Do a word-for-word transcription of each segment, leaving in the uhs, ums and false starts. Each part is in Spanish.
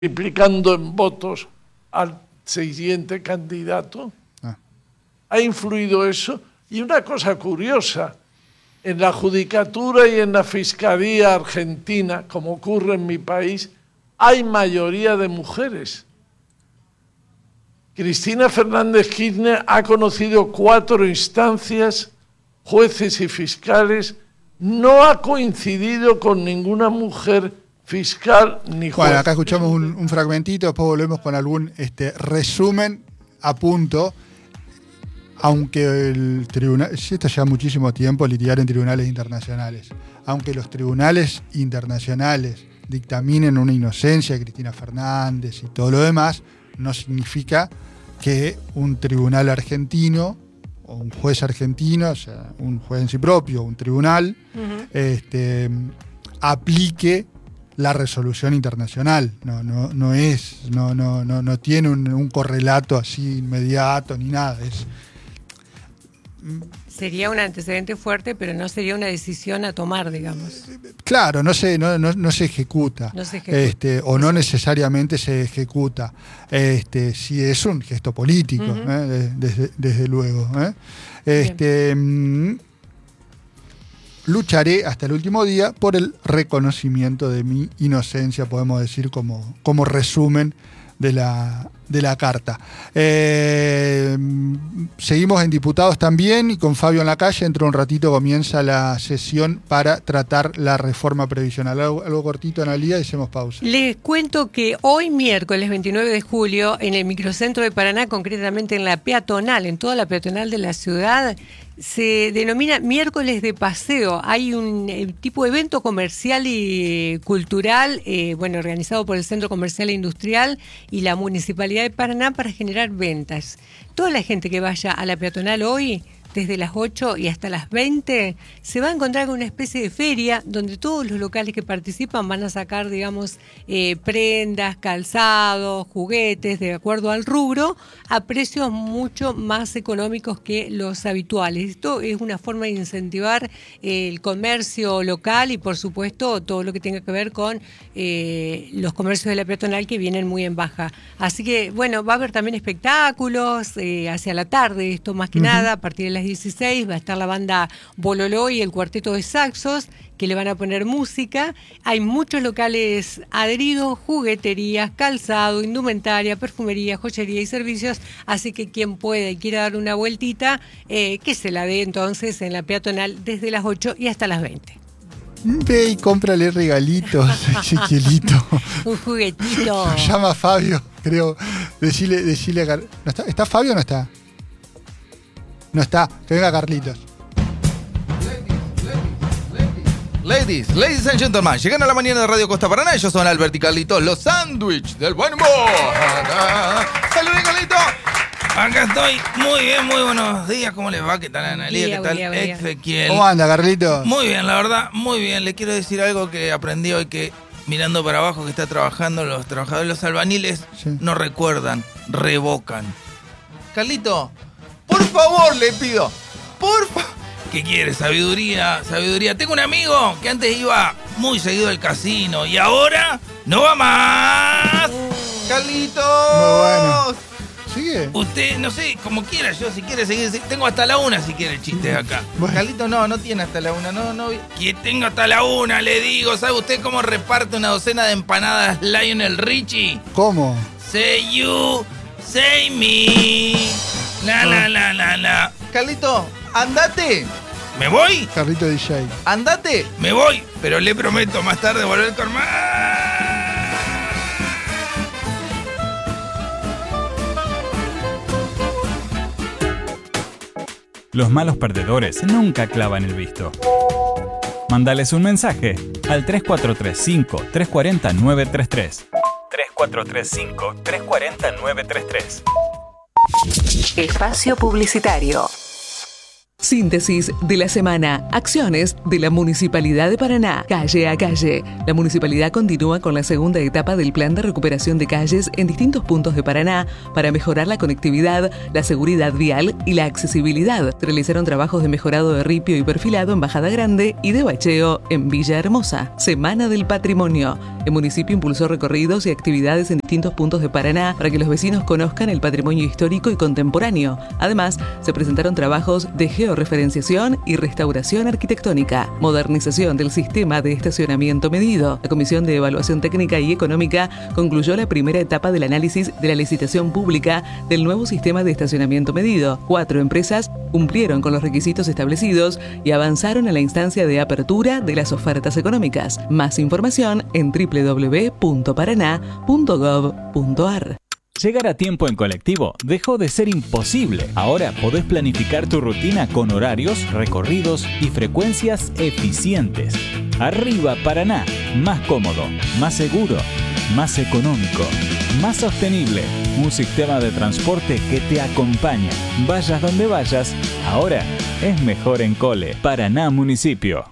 multiplicando en votos al siguiente candidato. Ah. ¿Ha influido eso? Y una cosa curiosa, en la judicatura y en la fiscalía argentina, como ocurre en mi país, hay mayoría de mujeres. Cristina Fernández Kirchner ha conocido cuatro instancias, jueces y fiscales, no ha coincidido con ninguna mujer fiscal ni juez. Bueno, acá escuchamos un, un fragmentito, después volvemos con algún este, resumen a punto. Aunque el tribunal, sí, esto lleva muchísimo tiempo litigar en tribunales internacionales, aunque los tribunales internacionales dictaminen una inocencia de Cristina Fernández y todo lo demás, no significa que un tribunal argentino o un juez argentino, o sea, un juez en sí propio, un tribunal, uh-huh. este, aplique la resolución internacional. No, no, no es, no, no, no, no tiene un, un correlato así inmediato ni nada. Es, Sería un antecedente fuerte, pero no sería una decisión a tomar, digamos. Claro, no se, no, no, no se ejecuta, no se ejecuta. Este, o no necesariamente se ejecuta. Este, sí es un gesto político, uh-huh. ¿eh? desde, desde luego. ¿eh? Este, mm, lucharé hasta el último día por el reconocimiento de mi inocencia, podemos decir como, como resumen de la, de la carta. Eh, seguimos en diputados también y con Fabio en la calle. Dentro de un ratito comienza la sesión para tratar la reforma previsional. Algo, algo cortito, Analía, y hacemos pausa. Les cuento que hoy miércoles veintinueve de julio en el microcentro de Paraná, concretamente en la peatonal, en toda la peatonal de la ciudad, se denomina miércoles de paseo. Hay un eh, tipo de evento comercial y cultural, eh, bueno, organizado por el Centro Comercial e Industrial y la Municipalidad de Paraná para generar ventas. Toda la gente que vaya a la peatonal hoy, desde las ocho y hasta las veinte, se va a encontrar con una especie de feria donde todos los locales que participan van a sacar, digamos, eh, prendas, calzados, juguetes, de acuerdo al rubro, a precios mucho más económicos que los habituales. Esto es una forma de incentivar eh, el comercio local y, por supuesto, todo lo que tenga que ver con eh, los comercios de la peatonal que vienen muy en baja. Así que, bueno, va a haber también espectáculos eh, hacia la tarde, esto más que uh-huh. nada, a partir de las dieciséis va a estar la banda Bololó y el cuarteto de saxos que le van a poner música. Hay muchos locales adheridos, jugueterías, calzado, indumentaria, perfumería, joyería y servicios, así que quien pueda y quiera dar una vueltita, eh, que se la dé entonces en la peatonal desde las ocho y hasta las veinte. Ve y cómprale regalitos, chiquilito. Un juguetito. Lo llama Fabio, creo. Decile, decile a Car... ¿No está? ¿Está Fabio o no está? No está, que venga Carlitos. Ladies, ladies and gentlemen, llegan a la mañana de Radio Costa Paraná. Ellos son Albert y Carlitos, los sándwiches del buen humor. Salud, Carlitos. Acá estoy. Muy bien, muy buenos días. ¿Cómo les va? ¿Qué tal, Analía? ¿Qué tal, Ezequiel? ¿Cómo anda, Carlitos? Muy bien, la verdad, muy bien. Le quiero decir algo que aprendí hoy, que mirando para abajo que está trabajando, los trabajadores, los albaniles, sí. no recuerdan, revocan. Carlito, por favor, le pido. Por favor. ¿Qué quieres? Sabiduría, sabiduría. Tengo un amigo que antes iba muy seguido al casino y ahora no va más. Carlitos. Muy bueno. ¿Sigue? Usted, no sé, como quiera, yo si quiere seguir, tengo hasta la una si quiere chistes acá. Bueno. Carlitos no, no tiene hasta la una, no, no. Que tengo hasta la una, le digo. ¿Sabe usted cómo reparte una docena de empanadas Lionel Richie? ¿Cómo? Say you, say me. La, la, la, la, la. Carlito, andate. ¿Me voy? Carlito D J. Andate, me voy. Pero le prometo más tarde volver con más. Los malos perdedores nunca clavan el visto. Mándales un mensaje al tres cuatro tres cinco, tres cuatro cero, nueve tres tres. tres cuatro tres cinco, tres cuatro cero, nueve tres tres. Espacio publicitario. Síntesis de la semana. Acciones de la Municipalidad de Paraná. Calle a calle. La Municipalidad continúa con la segunda etapa del plan de recuperación de calles en distintos puntos de Paraná para mejorar la conectividad, la seguridad vial y la accesibilidad. Se realizaron trabajos de mejorado de ripio y perfilado en Bajada Grande y de bacheo en Villa Hermosa. Semana del Patrimonio. El municipio impulsó recorridos y actividades en distintos puntos de Paraná para que los vecinos conozcan el patrimonio histórico y contemporáneo. Además, se presentaron trabajos de georreferenciación y restauración arquitectónica, modernización del sistema de estacionamiento medido. La Comisión de Evaluación Técnica y Económica concluyó la primera etapa del análisis de la licitación pública del nuevo sistema de estacionamiento medido. Cuatro empresas cumplieron con los requisitos establecidos y avanzaron a la instancia de apertura de las ofertas económicas. Más información en doble u doble u doble u punto paraná punto gov punto ar. Llegar a tiempo en colectivo dejó de ser imposible. Ahora podés planificar tu rutina con horarios, recorridos y frecuencias eficientes. Arriba Paraná, más cómodo, más seguro, más económico, más sostenible. Un sistema de transporte que te acompaña. Vayas donde vayas, ahora es mejor en Cole. Paraná Municipio.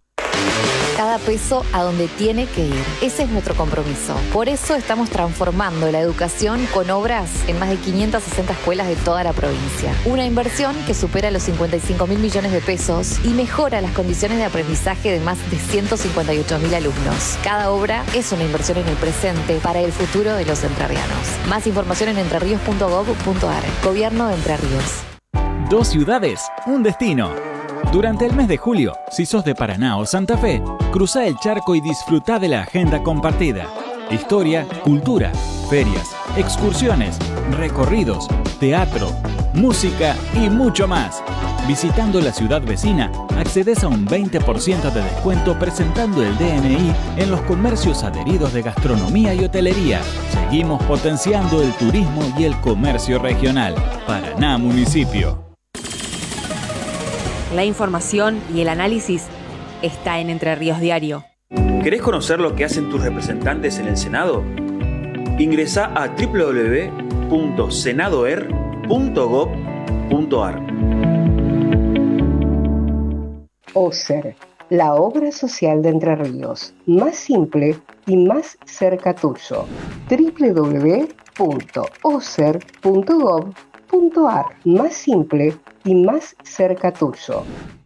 Cada peso a donde tiene que ir. Ese es nuestro compromiso. Por eso estamos transformando la educación con obras en más de quinientas sesenta escuelas de toda la provincia. Una inversión que supera los cincuenta y cinco mil millones de pesos y mejora las condiciones de aprendizaje de más de ciento cincuenta y ocho mil alumnos. Cada obra es una inversión en el presente para el futuro de los entrerrianos. Más información en entrerríos punto gov punto ar. Gobierno de Entre Ríos. Dos ciudades, un destino. Durante el mes de julio, si sos de Paraná o Santa Fe, cruzá el charco y disfrutá de la agenda compartida. Historia, cultura, ferias, excursiones, recorridos, teatro, música y mucho más. Visitando la ciudad vecina, accedes a un veinte por ciento de descuento presentando el D N I en los comercios adheridos de gastronomía y hotelería. Seguimos potenciando el turismo y el comercio regional. Paraná Municipio. La información y el análisis está en Entre Ríos Diario. ¿Querés conocer lo que hacen tus representantes en el Senado? Ingresá a doble u doble u doble u punto senadoer punto gov punto ar. OSER, la obra social de Entre Ríos, más simple y más cerca tuyo. doble u doble u doble u punto oser punto gov punto ar, más simple y más cerca tuyo.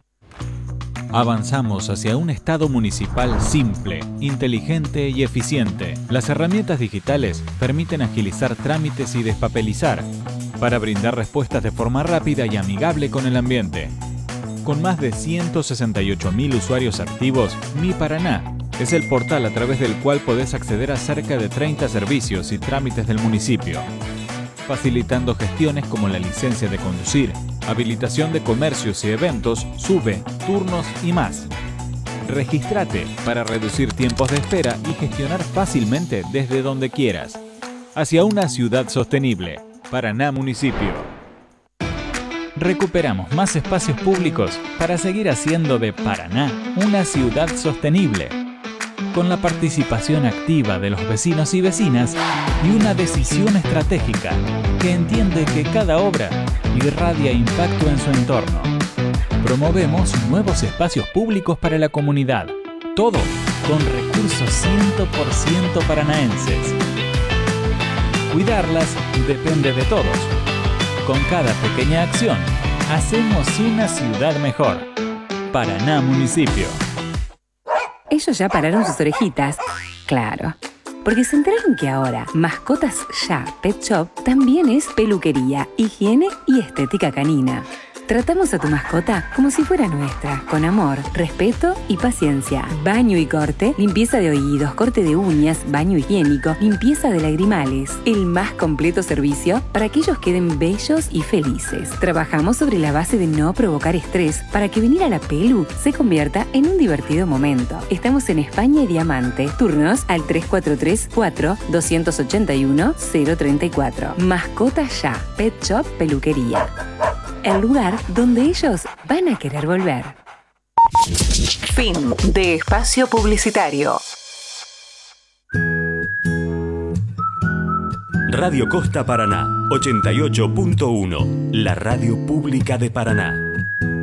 Avanzamos hacia un Estado municipal simple, inteligente y eficiente. Las herramientas digitales permiten agilizar trámites y despapelizar para brindar respuestas de forma rápida y amigable con el ambiente. Con más de ciento sesenta y ocho mil usuarios activos, Mi Paraná es el portal a través del cual podés acceder a cerca de treinta servicios y trámites del municipio, facilitando gestiones como la licencia de conducir, habilitación de comercios y eventos, sube, turnos y más. Regístrate para reducir tiempos de espera y gestionar fácilmente desde donde quieras. Hacia una ciudad sostenible. Paraná Municipio. Recuperamos más espacios públicos para seguir haciendo de Paraná una ciudad sostenible, con la participación activa de los vecinos y vecinas y una decisión estratégica que entiende que cada obra irradia impacto en su entorno. Promovemos nuevos espacios públicos para la comunidad, todo con recursos cien por ciento paranaenses. Cuidarlas depende de todos. Con cada pequeña acción, hacemos una ciudad mejor. Paraná Municipio. Ellos ya pararon sus orejitas. Claro. Porque se enteraron que ahora Mascotas Ya Pet Shop también es peluquería, higiene y estética canina. Tratamos a tu mascota como si fuera nuestra, con amor, respeto y paciencia. Baño y corte, limpieza de oídos, corte de uñas, baño higiénico, limpieza de lagrimales. El más completo servicio para que ellos queden bellos y felices. Trabajamos sobre la base de no provocar estrés para que venir a la pelu se convierta en un divertido momento. Estamos en España y Diamante. Turnos al tres cuatro tres, cuatro, dos ocho uno, cero tres cuatro. Mascotas Ya, Pet Shop Peluquería. El lugar donde ellos van a querer volver. Fin de espacio publicitario. Radio Costa Paraná, ochenta y ocho punto uno, la radio pública de Paraná.